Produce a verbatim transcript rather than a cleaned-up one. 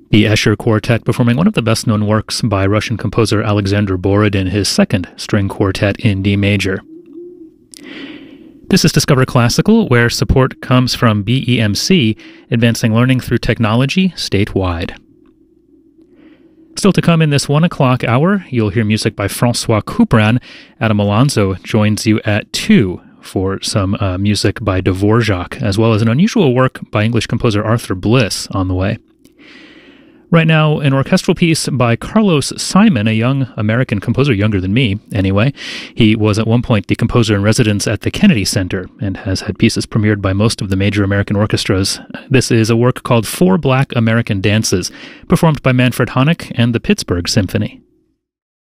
The Escher Quartet performing one of the best-known works by Russian composer Alexander Borodin, his second string quartet in D major. This is Discover Classical, where support comes from B E M C, advancing learning through technology statewide. Still to come in this one o'clock hour, you'll hear music by Francois Couperin. Adam Alonso joins you at two for some uh, music by Dvorak, as well as an unusual work by English composer Arthur Bliss on the way. Right now, an orchestral piece by Carlos Simon, a young American composer, younger than me, anyway. He was at one point the composer in residence at the Kennedy Center and has had pieces premiered by most of the major American orchestras. This is a work called Four Black American Dances, performed by Manfred Honeck and the Pittsburgh Symphony.